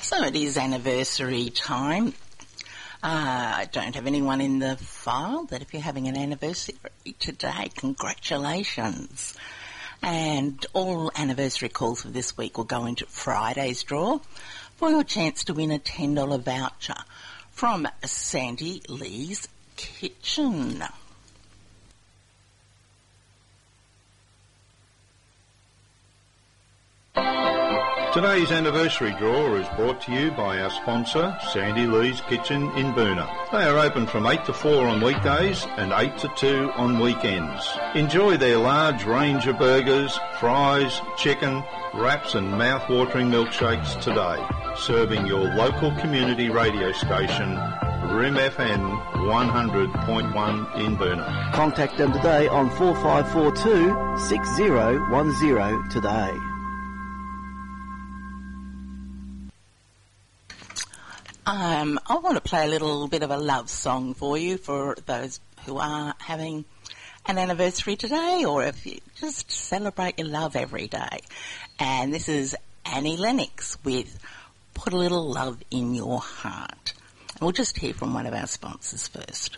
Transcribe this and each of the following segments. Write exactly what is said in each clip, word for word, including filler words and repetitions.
So it is anniversary time. Uh, I don't have anyone in the file, but if you're having an anniversary today, congratulations. And all anniversary calls for this week will go into Friday's draw for your chance to win a ten dollars voucher from Sandy Lee's Kitchen. Today's anniversary draw is brought to you by our sponsor, Sandy Lee's Kitchen in Boonah. They are open from eight to four on weekdays and eight to two on weekends. Enjoy their large range of burgers, fries, chicken, wraps and mouth-watering milkshakes today. Serving your local community radio station, R I M F M one hundred point one in Boonah. Contact them today on four five four two, six zero one zero today. Um, I want to play a little bit of a love song for you for those who are having an anniversary today, or if you just celebrate your love every day. And this is Annie Lennox with Put a Little Love in Your Heart. And we'll just hear from one of our sponsors first.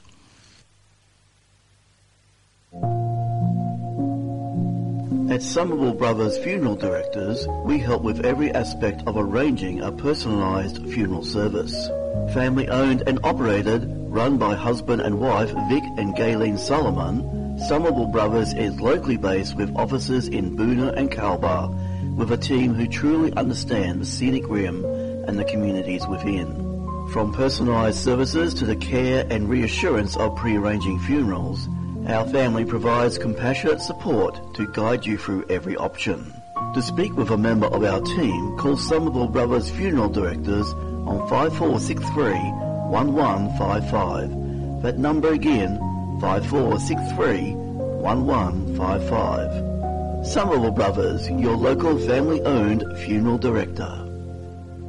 At Somerville Brothers Funeral Directors, we help with every aspect of arranging a personalised funeral service. Family owned and operated, run by husband and wife Vic and Gayleen Solomon, Somerville Brothers is locally based with offices in Boonah and Calbar, with a team who truly understand the scenic rim and the communities within. From personalised services to the care and reassurance of pre-arranging funerals, our family provides compassionate support to guide you through every option. To speak with a member of our team, call Somerville Brothers Funeral Directors on five four six three, one one five five. That number again, five four six three, one one five five. Somerville Brothers, your local family-owned funeral director.